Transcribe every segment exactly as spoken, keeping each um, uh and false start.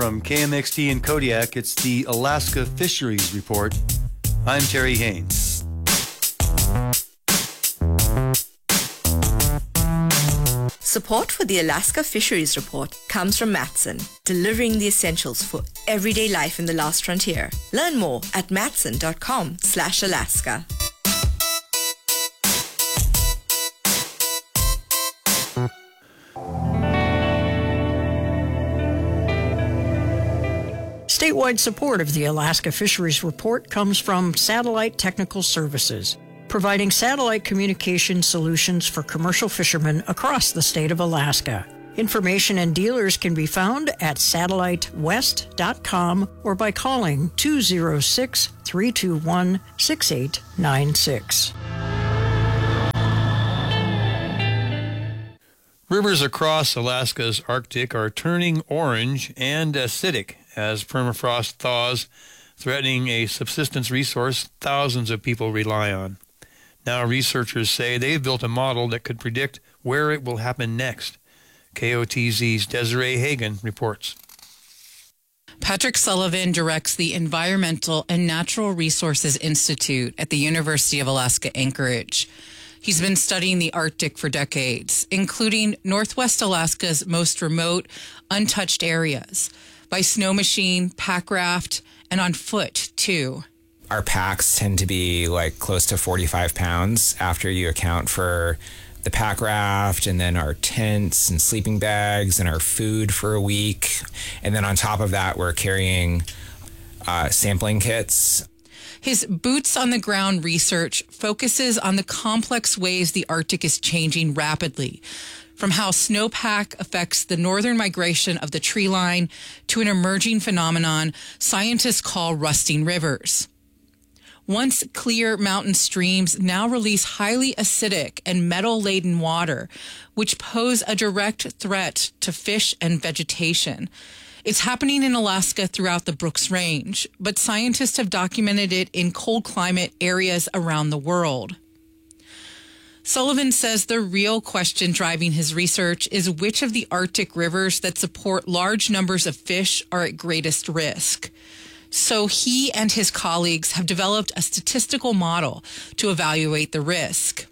From K M X T in Kodiak, it's the Alaska Fisheries Report. I'm Terry Haynes. Support for the Alaska Fisheries Report comes from Matson, delivering the essentials for everyday life in the last frontier. Learn more at matson.com slash Alaska. Statewide support of the Alaska Fisheries Report comes from Satellite Technical Services, providing satellite communication solutions for commercial fishermen across the state of Alaska. Information and dealers can be found at satellite west dot com or by calling two oh six, three two one, six eight nine six. Rivers across Alaska's Arctic are turning orange and acidic as permafrost thaws, threatening a subsistence resource thousands of people rely on. Now researchers say they've built a model that could predict where it will happen next. K O T Z's Desiree Hagen reports. Patrick Sullivan directs the Environmental and Natural Resources Institute at the University of Alaska Anchorage. He's been studying the Arctic for decades, including Northwest Alaska's most remote, untouched areas, by snow machine, pack raft, and on foot, too. Our packs tend to be like close to forty-five pounds after you account for the pack raft and then our tents and sleeping bags and our food for a week. And then on top of that, we're carrying uh, sampling kits. His boots on the ground research focuses on the complex ways the Arctic is changing rapidly, from how snowpack affects the northern migration of the tree line to an emerging phenomenon scientists call rusting rivers. Once clear mountain streams now release highly acidic and metal-laden water, which pose a direct threat to fish and vegetation. It's happening in Alaska throughout the Brooks Range, but scientists have documented it in cold climate areas around the world. Sullivan says the real question driving his research is which of the Arctic rivers that support large numbers of fish are at greatest risk. So he and his colleagues have developed a statistical model to evaluate the risk.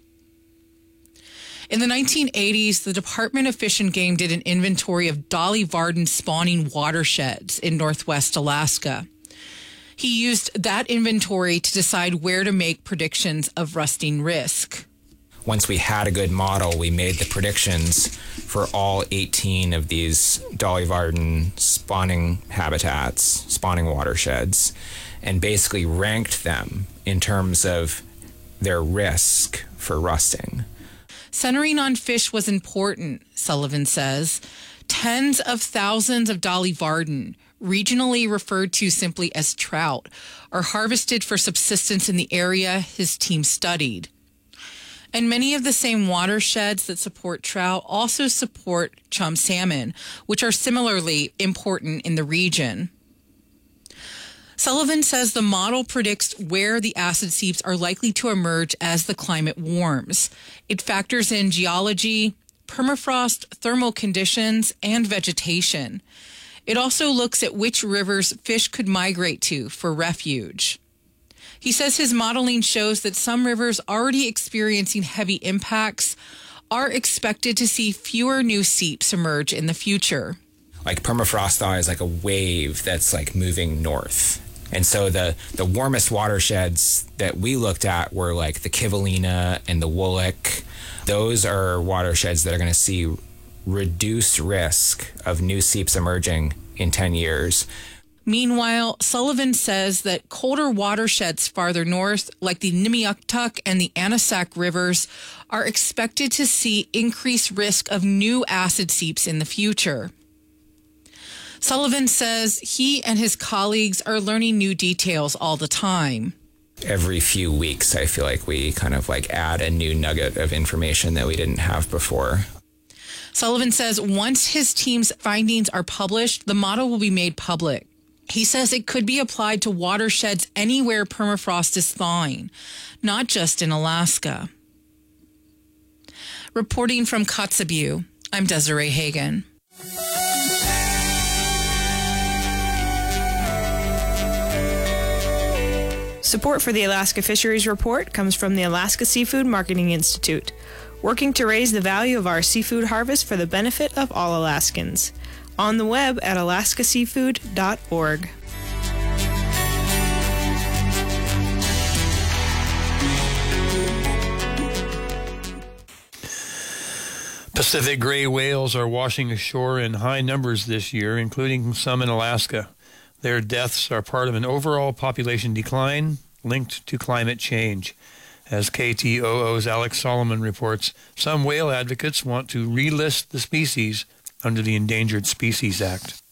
In the nineteen eighties, the Department of Fish and Game did an inventory of Dolly Varden spawning watersheds in Northwest Alaska. He used that inventory to decide where to make predictions of rusting risk. Once we had a good model, we made the predictions for all eighteen of these Dolly Varden spawning habitats, spawning watersheds, and basically ranked them in terms of their risk for rusting. Centering on fish was important, Sullivan says. Tens of thousands of Dolly Varden, regionally referred to simply as trout, are harvested for subsistence in the area his team studied. And many of the same watersheds that support trout also support chum salmon, which are similarly important in the region. Sullivan says the model predicts where the acid seeps are likely to emerge as the climate warms. It factors in geology, permafrost, thermal conditions, and vegetation. It also looks at which rivers fish could migrate to for refuge. He says his modeling shows that some rivers already experiencing heavy impacts are expected to see fewer new seeps emerge in the future. Like permafrost thaw is like a wave that's like moving north. And so the, the warmest watersheds that we looked at were like the Kivalina and the Woolwich. Those are watersheds that are going to see reduced risk of new seeps emerging in ten years. Meanwhile, Sullivan says that colder watersheds farther north, like the Nimiuktuk and the Anasac rivers, are expected to see increased risk of new acid seeps in the future. Sullivan says he and his colleagues are learning new details all the time. Every few weeks, I feel like we kind of like add a new nugget of information that we didn't have before. Sullivan says once his team's findings are published, the model will be made public. He says it could be applied to watersheds anywhere permafrost is thawing, not just in Alaska. Reporting from Kotzebue, I'm Desiree Hagen. Support for the Alaska Fisheries Report comes from the Alaska Seafood Marketing Institute, working to raise the value of our seafood harvest for the benefit of all Alaskans. On the web at alaska seafood dot org. Pacific gray whales are washing ashore in high numbers this year, including some in Alaska. Their deaths are part of an overall population decline linked to climate change. As K T O O's Alex Solomon reports, some whale advocates want to relist the species under the Endangered Species Act.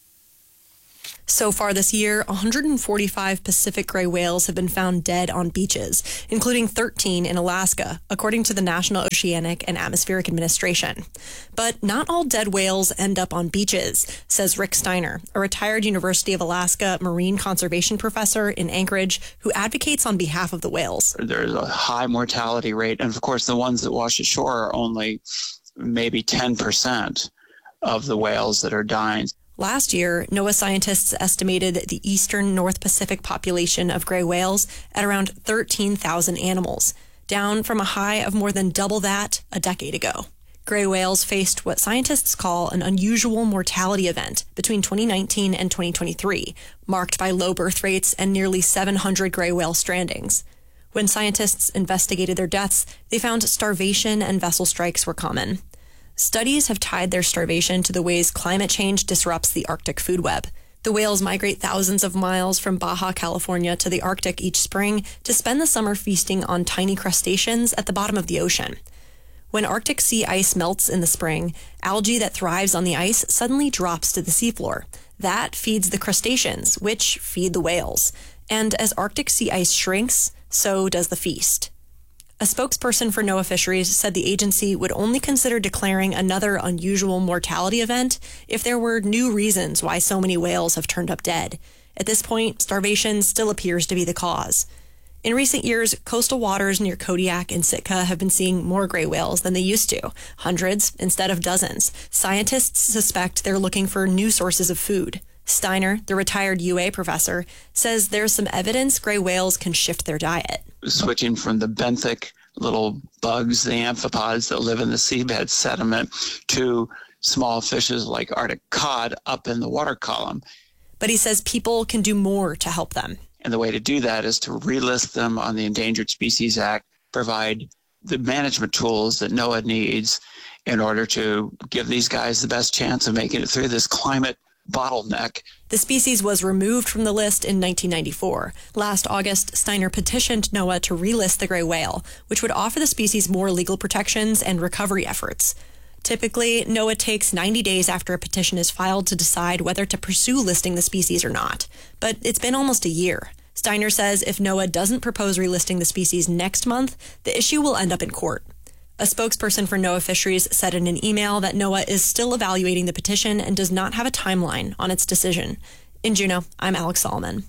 So far this year, one hundred forty-five Pacific gray whales have been found dead on beaches, including thirteen in Alaska, according to the National Oceanic and Atmospheric Administration. But not all dead whales end up on beaches, says Rick Steiner, a retired University of Alaska marine conservation professor in Anchorage who advocates on behalf of the whales. There's a high mortality rate, and of course the ones that wash ashore are only maybe ten percent of the whales that are dying. Last year, NOAA scientists estimated the eastern North Pacific population of gray whales at around thirteen thousand animals, down from a high of more than double that a decade ago. Gray whales faced what scientists call an unusual mortality event between twenty nineteen and twenty twenty-three, marked by low birth rates and nearly seven hundred gray whale strandings. When scientists investigated their deaths, they found starvation and vessel strikes were common. Studies have tied their starvation to the ways climate change disrupts the Arctic food web. The whales migrate thousands of miles from Baja California to the Arctic each spring to spend the summer feasting on tiny crustaceans at the bottom of the ocean. When Arctic sea ice melts in the spring, algae that thrives on the ice suddenly drops to the seafloor. That feeds the crustaceans, which feed the whales. And as Arctic sea ice shrinks, so does the feast. A spokesperson for NOAA Fisheries said the agency would only consider declaring another unusual mortality event if there were new reasons why so many whales have turned up dead. At this point, starvation still appears to be the cause. In recent years, coastal waters near Kodiak and Sitka have been seeing more gray whales than they used to, hundreds instead of dozens. Scientists suspect they're looking for new sources of food. Steiner, the retired U A professor, says there's some evidence gray whales can shift their diet. Switching from the benthic little bugs, the amphipods that live in the seabed sediment, to small fishes like Arctic cod up in the water column. But he says people can do more to help them. And the way to do that is to relist them on the Endangered Species Act, provide the management tools that NOAA needs in order to give these guys the best chance of making it through this climate bottleneck. The species was removed from the list in nineteen ninety-four. Last August, Steiner petitioned NOAA to relist the gray whale, which would offer the species more legal protections and recovery efforts. Typically, NOAA takes ninety days after a petition is filed to decide whether to pursue listing the species or not. But it's been almost a year. Steiner says if NOAA doesn't propose relisting the species next month, the issue will end up in court. A spokesperson for NOAA Fisheries said in an email that NOAA is still evaluating the petition and does not have a timeline on its decision. In Juneau, I'm Alex Solomon.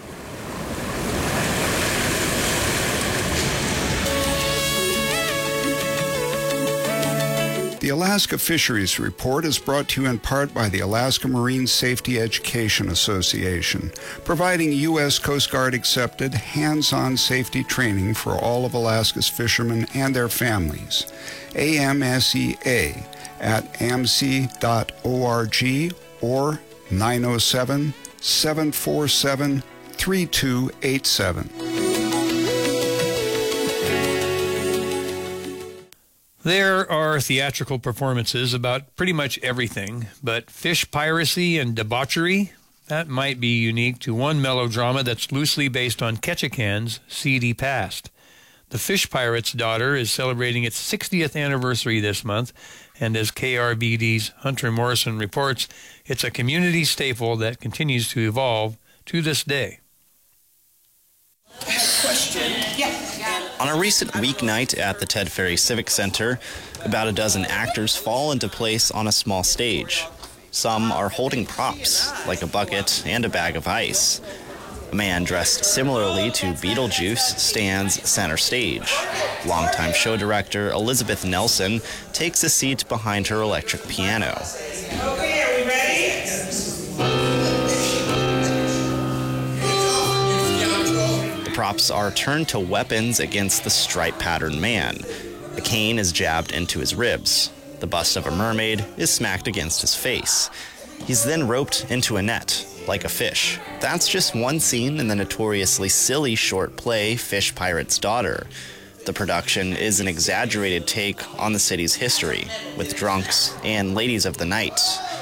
The Alaska Fisheries Report is brought to you in part by the Alaska Marine Safety Education Association, providing U S Coast Guard accepted hands-on safety training for all of Alaska's fishermen and their families. A M S E A at A M S E dot org or nine oh seven, seven four seven, three two eight seven. There are theatrical performances about pretty much everything, but fish piracy and debauchery, that might be unique to one melodrama that's loosely based on Ketchikan's seedy past. The Fish Pirate's Daughter is celebrating its sixtieth anniversary this month, and as K R B D's Hunter Morrison reports, it's a community staple that continues to evolve to this day. I have a question. Yes. On a recent weeknight at the Ted Ferry Civic Center, about a dozen actors fall into place on a small stage. Some are holding props, like a bucket and a bag of ice. A man dressed similarly to Beetlejuice stands center stage. Longtime show director Elizabeth Nelson takes a seat behind her electric piano. Okay, are we ready? The props are turned to weapons against the stripe-patterned man. A cane is jabbed into his ribs. The bust of a mermaid is smacked against his face. He's then roped into a net, like a fish. That's just one scene in the notoriously silly short play Fish Pirate's Daughter. The production is an exaggerated take on the city's history, with drunks and ladies of the night.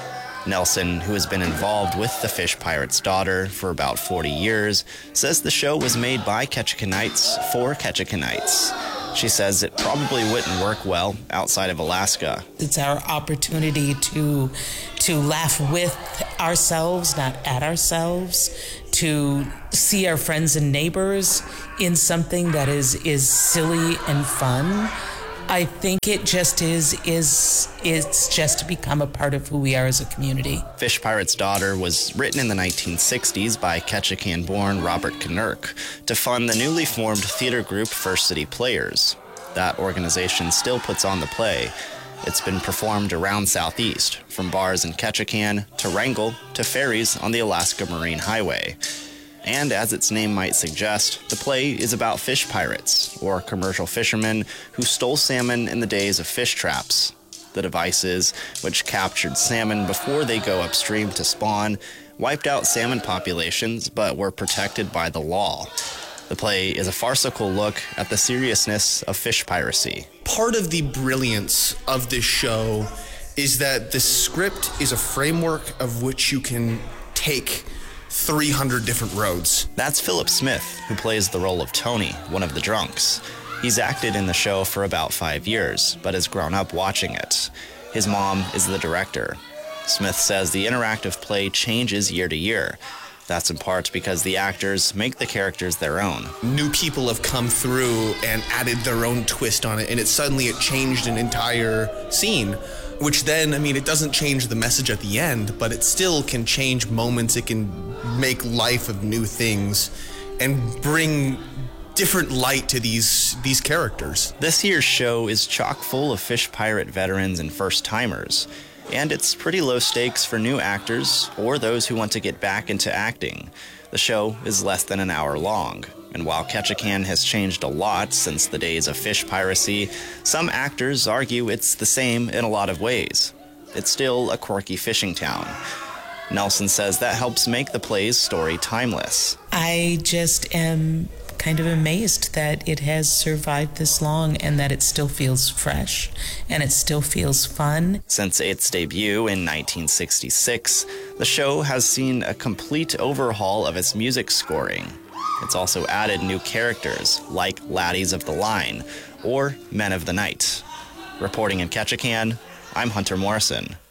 Nelson, who has been involved with the Fish Pirate's Daughter for about forty years, says the show was made by Ketchikan-ites for Ketchikan-ites. She says it probably wouldn't work well outside of Alaska. It's our opportunity to to laugh with ourselves, not at ourselves, to see our friends and neighbors in something that is is silly and fun. I think it just is is it's just to become a part of who we are as a community. Fish Pirate's Daughter was written in the nineteen sixties by Ketchikan-born Robert Knurk to fund the newly formed theater group First City Players. That organization still puts on the play. It's been performed around Southeast, from bars in Ketchikan to Wrangell to ferries on the Alaska Marine Highway. And as its name might suggest, the play is about fish pirates, or commercial fishermen who stole salmon in the days of fish traps. The devices, which captured salmon before they go upstream to spawn, wiped out salmon populations but were protected by the law. The play is a farcical look at the seriousness of fish piracy. Part of the brilliance of this show is that the script is a framework of which you can take three hundred different roads. That's Philip Smith, who plays the role of Tony, one of the drunks. He's acted in the show for about five years, but has grown up watching it. His mom is the director. Smith says the interactive play changes year to year. That's in part because the actors make the characters their own. New people have come through and added their own twist on it, and it suddenly it changed an entire scene. Which then, I mean, it doesn't change the message at the end, but it still can change moments. It can make life of new things and bring different light to these these characters. This year's show is chock full of fish pirate veterans and first-timers, and it's pretty low stakes for new actors or those who want to get back into acting. The show is less than an hour long. And while Ketchikan has changed a lot since the days of fish piracy, some actors argue it's the same in a lot of ways. It's still a quirky fishing town. Nelson says that helps make the play's story timeless. I just am kind of amazed that it has survived this long and that it still feels fresh and it still feels fun. Since its debut in nineteen sixty-six, the show has seen a complete overhaul of its music scoring. It's also added new characters, like Laddies of the Line or Men of the Night. Reporting in Ketchikan, I'm Hunter Morrison.